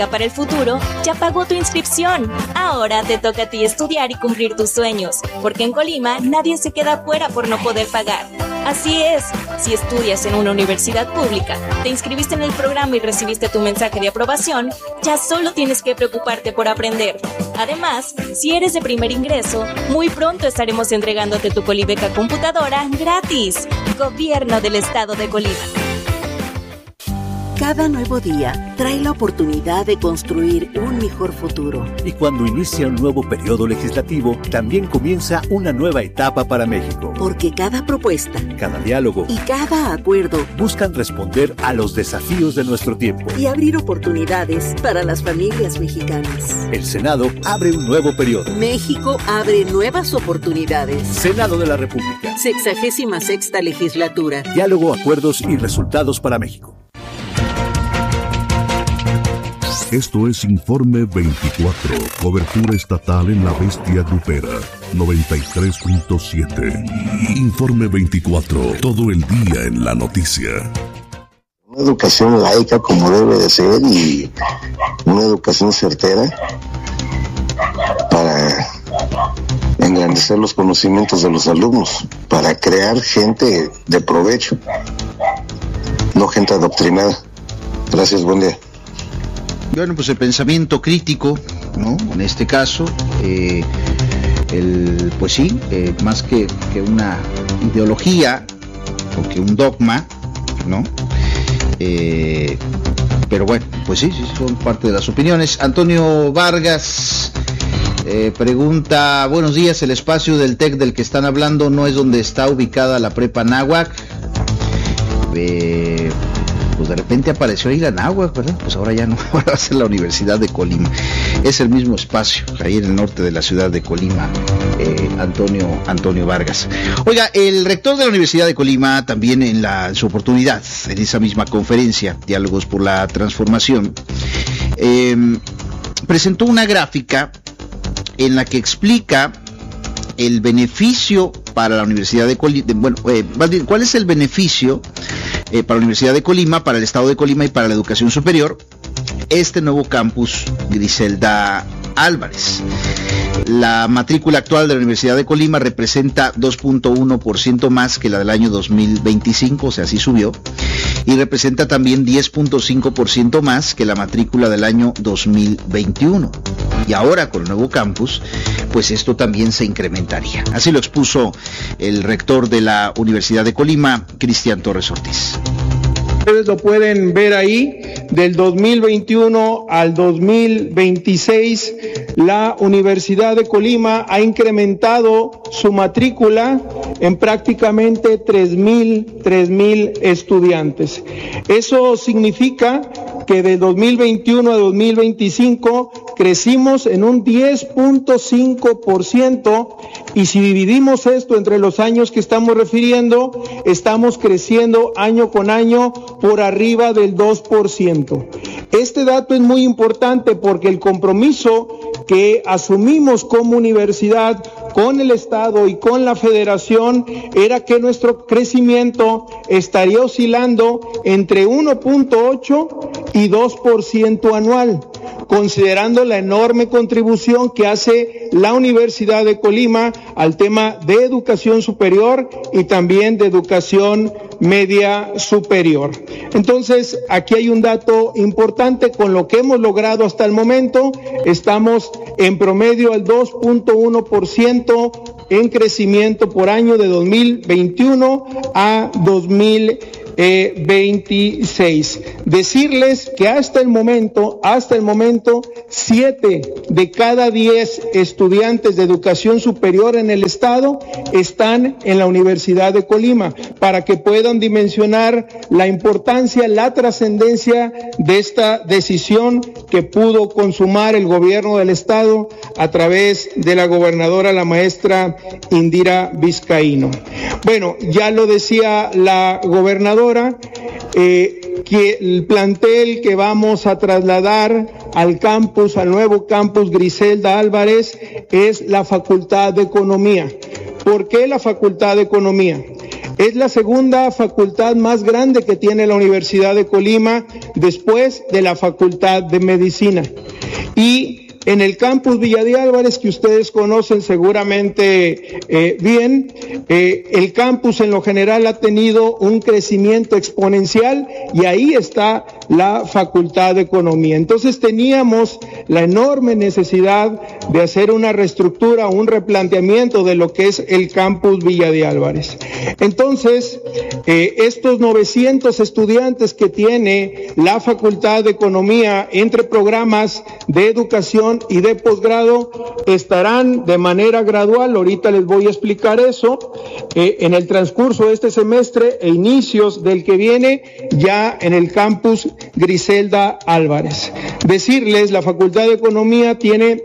para el futuro ya pagó tu inscripción. Ahora te toca a ti estudiar y cumplir tus sueños, porque en Colima nadie se queda fuera por no poder pagar. Así es, si estudias en una universidad pública, te inscribiste en el programa y recibiste tu mensaje de aprobación, ya solo tienes que preocuparte por aprender. Además, si eres de primer ingreso, muy pronto estaremos entregándote tu Colibeca computadora gratis. Gobierno del Estado de Colima. Cada nuevo día trae la oportunidad de construir un mejor futuro. Y cuando inicia un nuevo periodo legislativo, también comienza una nueva etapa para México. Porque cada propuesta, cada diálogo y cada acuerdo buscan responder a los desafíos de nuestro tiempo y abrir oportunidades para las familias mexicanas. El Senado abre un nuevo periodo. México abre nuevas oportunidades. Senado de la República. 66ª legislatura. Diálogo, acuerdos y resultados para México. Esto es Informe 24, cobertura estatal en la bestia grupera, 93.7. Informe 24, todo el día en la noticia. Una educación laica como debe de ser y una educación certera para engrandecer los conocimientos de los alumnos, para crear gente de provecho, no gente adoctrinada. Gracias, buen día. Bueno, pues el pensamiento crítico, ¿no? En este caso, pues sí, más que una ideología o que un dogma, ¿no? Pero bueno, pues sí, son parte de las opiniones. Antonio Vargas pregunta, buenos días, el espacio del TEC del que están hablando no es donde está ubicada la prepa Náhuac. Pues de repente apareció ahí la Náhuac, ¿verdad? Pues ahora ya no, ahora va a ser la Universidad de Colima. Es el mismo espacio, ahí en el norte de la ciudad de Colima, Antonio Vargas. Oiga, el rector de la Universidad de Colima también en su oportunidad, en esa misma conferencia, Diálogos por la Transformación, presentó una gráfica en la que explica el beneficio para la Universidad de Colima, ¿cuál es el beneficio para la Universidad de Colima, para el Estado de Colima y para la educación superior, este nuevo campus Griselda Álvarez? La matrícula actual de la Universidad de Colima representa 2.1% más que la del año 2025, o sea, sí subió, y representa también 10.5% más que la matrícula del año 2021. Y ahora con el nuevo campus, pues esto también se incrementaría. Así lo expuso el rector de la Universidad de Colima, Cristian Torres Ortiz. Ustedes lo pueden ver ahí, del 2021 al 2026, la Universidad de Colima ha incrementado su matrícula en prácticamente 3,000 estudiantes. Eso significa que de 2021 a 2025 crecimos en un 10.5%, y si dividimos esto entre los años que estamos refiriendo, estamos creciendo año con año por arriba del 2%. Este dato es muy importante porque el compromiso que asumimos como universidad con el Estado y con la Federación era que nuestro crecimiento estaría oscilando entre 1.8 y 2% anual, considerando la enorme contribución que hace la Universidad de Colima al tema de educación superior y también de educación media superior. Entonces, aquí hay un dato importante con lo que hemos logrado hasta el momento. Estamos en promedio al 2.1% en crecimiento por año de 2021 a 2026. Decirles que hasta el momento, 7 de cada 10 estudiantes de educación superior en el estado están en la Universidad de Colima, para que puedan dimensionar la importancia, la trascendencia de esta decisión que pudo consumar el gobierno del estado a través de la gobernadora, la maestra Indira Vizcaíno. Bueno, ya lo decía la gobernadora, que el plantel que vamos a trasladar al nuevo campus Griselda Álvarez, es la Facultad de Economía. ¿Por qué la Facultad de Economía? Es la segunda facultad más grande que tiene la Universidad de Colima después de la Facultad de Medicina. Y en el campus Villa de Álvarez, que ustedes conocen seguramente bien, el campus en lo general ha tenido un crecimiento exponencial y ahí está la Facultad de Economía. Entonces teníamos la enorme necesidad de hacer una reestructura, un replanteamiento de lo que es el campus Villa de Álvarez. Entonces, estos 900 estudiantes que tiene la Facultad de Economía entre programas de educación y de posgrado estarán de manera gradual, ahorita les voy a explicar eso, en el transcurso de este semestre e inicios del que viene ya en el campus Griselda Álvarez. Decirles, la Facultad de Economía tiene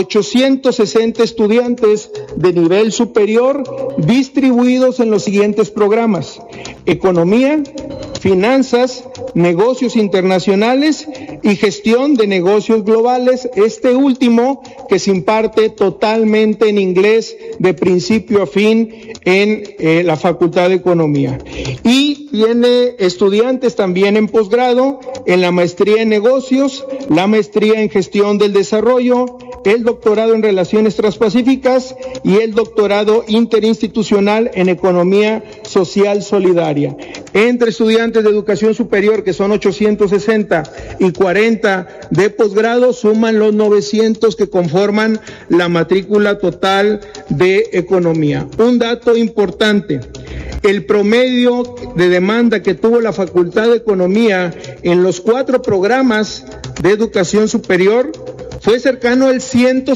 860 estudiantes de nivel superior distribuidos en los siguientes programas: Economía, Finanzas, Negocios Internacionales y Gestión de Negocios Globales, este último que se imparte totalmente en inglés de principio a fin en la Facultad de Economía. Y tiene estudiantes también en posgrado, en la maestría en negocios, la maestría en gestión del desarrollo, el doctorado en relaciones transpacíficas y el doctorado interinstitucional en economía social solidaria. Entre estudiantes de educación superior, que son 860, y 40 de posgrado, suman los 900 que conforman la matrícula total de economía. Un dato importante: el promedio de demanda que tuvo la Facultad de Economía en los 4 programas de educación superior fue cercano al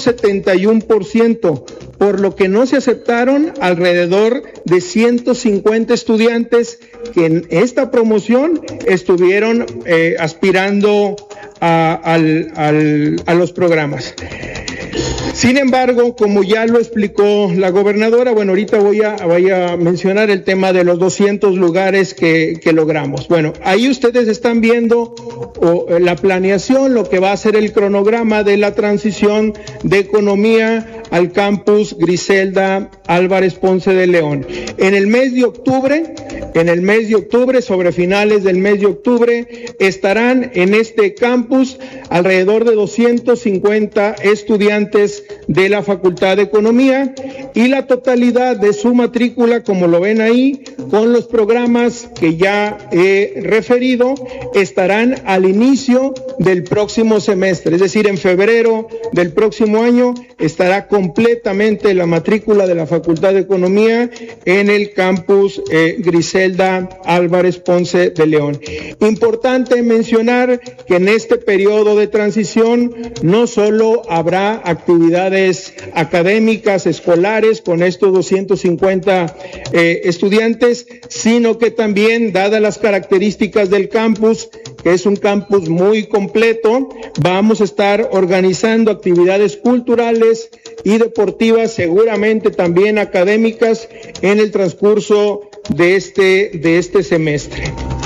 171%, por lo que no se aceptaron alrededor de 150 estudiantes que en esta promoción estuvieron aspirando a los programas. Sin embargo, como ya lo explicó la gobernadora, bueno, ahorita voy a mencionar el tema de los 200 lugares que logramos. Bueno, ahí ustedes están viendo la planeación, lo que va a ser el cronograma de la transición de economía al campus Griselda Álvarez Ponce de León. En el mes de octubre, sobre finales del mes de octubre, estarán en este campus alrededor de 250 estudiantes de la Facultad de Economía, y la totalidad de su matrícula, como lo ven ahí, con los programas que ya he referido, estarán al inicio del próximo semestre, es decir, en febrero del próximo año estará completamente la matrícula de la Facultad de Economía en el campus Griselda Álvarez Ponce de León. Importante mencionar que en este periodo de transición no solo habrá actividades académicas, escolares, con estos 250 estudiantes, sino que también, dadas las características del campus, que es un campus muy completo, vamos a estar organizando actividades culturales y deportivas, seguramente también académicas, en el transcurso de este semestre.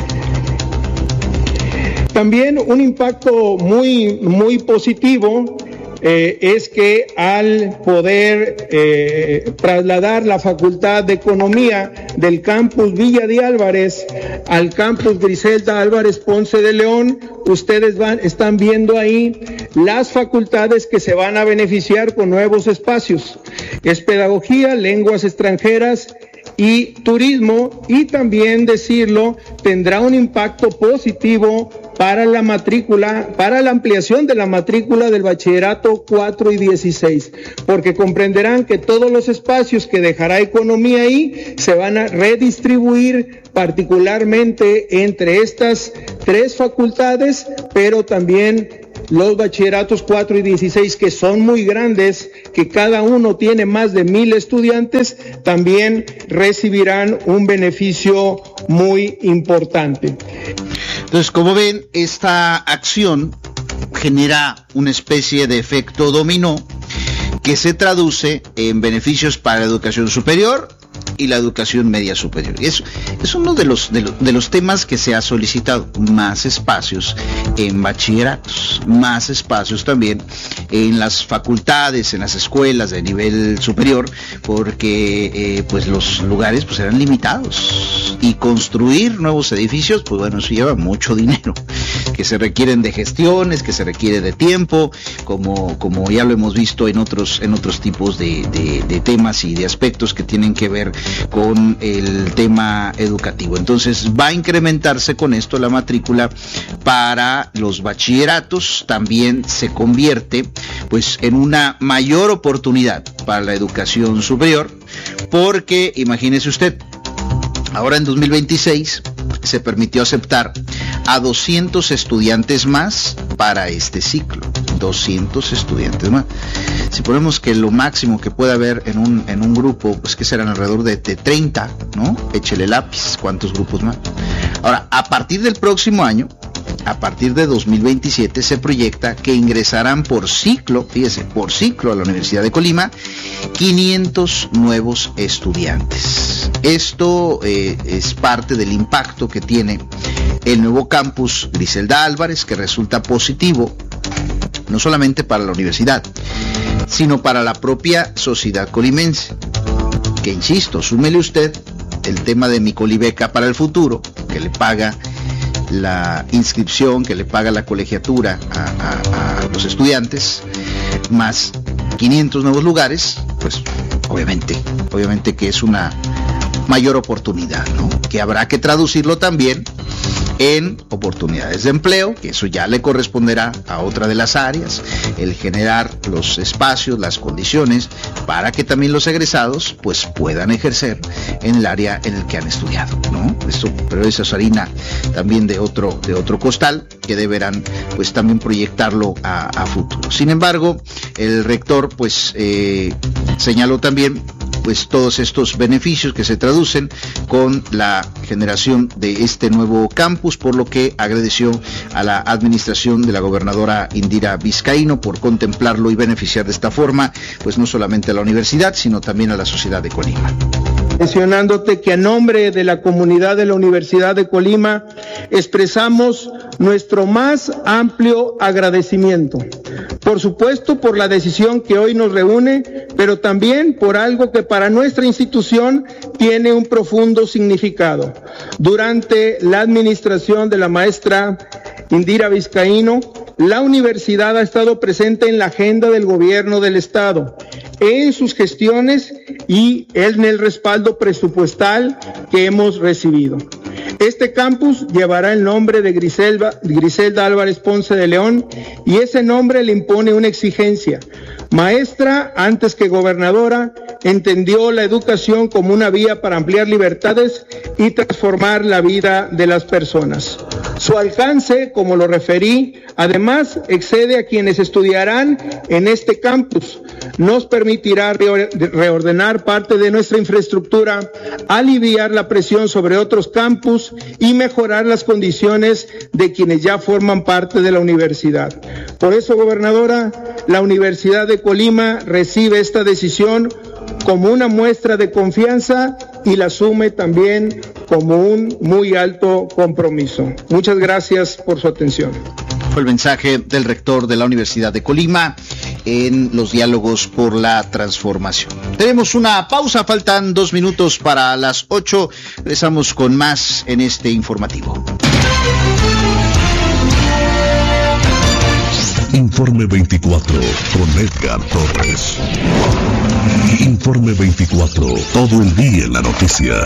También un impacto muy positivo es que al poder trasladar la Facultad de Economía del campus Villa de Álvarez al campus Griselda Álvarez Ponce de León, ustedes están viendo ahí las facultades que se van a beneficiar con nuevos espacios. Es pedagogía, lenguas extranjeras y turismo, y también decirlo, tendrá un impacto positivo para la matrícula, para la ampliación de la matrícula del bachillerato 4 y 16, porque comprenderán que todos los espacios que dejará economía ahí se van a redistribuir particularmente entre estas 3 facultades, pero también los bachilleratos 4 y 16, que son muy grandes, que cada uno tiene más de 1,000 estudiantes, también recibirán un beneficio muy importante. Entonces, como ven, esta acción genera una especie de efecto dominó que se traduce en beneficios para la educación superior y la educación media superior. Y eso es uno de los temas que se ha solicitado: más espacios en bachilleratos, más espacios también en las facultades, en las escuelas de nivel superior, porque pues los lugares pues eran limitados, y construir nuevos edificios, pues bueno, eso lleva mucho dinero, que se requieren de gestiones, que se requiere de tiempo, como ya lo hemos visto en otros tipos de temas y de aspectos que tienen que ver con el tema educativo. Entonces va a incrementarse con esto la matrícula para los bachilleratos. También se convierte pues en una mayor oportunidad para la educación superior, porque imagínese usted, ahora en 2026 se permitió aceptar a 200 estudiantes más para este ciclo. 200 estudiantes más. Si ponemos que lo máximo que puede haber en un grupo, pues que serán alrededor de 30, ¿no? Échele lápiz, ¿cuántos grupos más? Ahora, a partir del próximo año, a partir de 2027, se proyecta que ingresarán por ciclo, fíjese, por ciclo a la Universidad de Colima, 500 nuevos estudiantes. Esto es parte del impacto que tiene el nuevo campus Griselda Álvarez, que resulta positivo no solamente para la universidad, sino para la propia sociedad colimense, que insisto, súmele usted el tema de mi Colibeca para el futuro, que le paga la inscripción, que le paga la colegiatura a los estudiantes, más 500 nuevos lugares, pues obviamente que es una mayor oportunidad, ¿no? Que habrá que traducirlo también en oportunidades de empleo, que eso ya le corresponderá a otra de las áreas, el generar los espacios, las condiciones para que también los egresados pues puedan ejercer en el área en el que han estudiado, ¿no? Pero eso es harina también de otro costal, que deberán pues también proyectarlo a futuro. Sin embargo, el rector pues señaló también pues todos estos beneficios que se traducen con la generación de este nuevo campus, por lo que agradeció a la administración de la gobernadora Indira Vizcaíno por contemplarlo y beneficiar de esta forma, pues no solamente a la universidad, sino también a la sociedad de Colima. Mencionándote que a nombre de la comunidad de la Universidad de Colima expresamos nuestro más amplio agradecimiento. Por supuesto, por la decisión que hoy nos reúne, pero también por algo que para nuestra institución tiene un profundo significado. Durante la administración de la maestra Indira Vizcaíno, la universidad ha estado presente en la agenda del gobierno del estado, en sus gestiones y en el respaldo presupuestal que hemos recibido. Este campus llevará el nombre de Griselda Álvarez Ponce de León, y ese nombre le impone una exigencia. Maestra, antes que gobernadora, entendió la educación como una vía para ampliar libertades y transformar la vida de las personas. Su alcance, como lo referí, además excede a quienes estudiarán en este campus. Nos permitirá reordenar parte de nuestra infraestructura, aliviar la presión sobre otros campus y mejorar las condiciones de quienes ya forman parte de la universidad. Por eso, gobernadora, la Universidad de Colima recibe esta decisión como una muestra de confianza y la asume también como un muy alto compromiso. Muchas gracias por su atención. Fue el mensaje del rector de la Universidad de Colima en los diálogos por la transformación. Tenemos una pausa, faltan 2 minutos para las 8. Regresamos con más en este informativo. Informe 24 con Edgar Torres. Informe 24, todo el día en la noticia.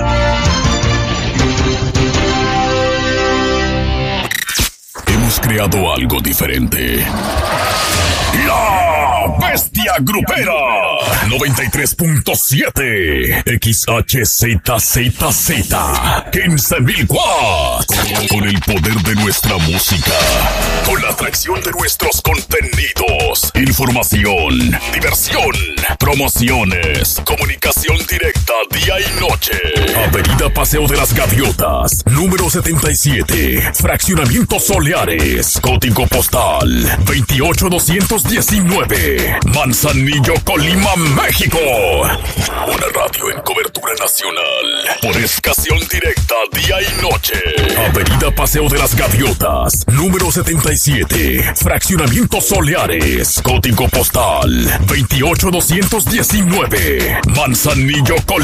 Hemos creado algo diferente. La Bestia Grupera 93.7 XHZZZ 15,000 watts. Con el poder de nuestra música, con la atracción de nuestros contenidos, información, diversión, promociones, comunicación directa día y noche. Avenida Paseo de las Gaviotas, número 77, Fraccionamiento Soleares, código postal 28219, Manzanillo. Manzanillo, Colima, México. Una radio en cobertura nacional. Por estación directa, día y noche. Avenida Paseo de las Gaviotas, número 77. Fraccionamiento Soleares. Código postal 28219. Manzanillo, Colima.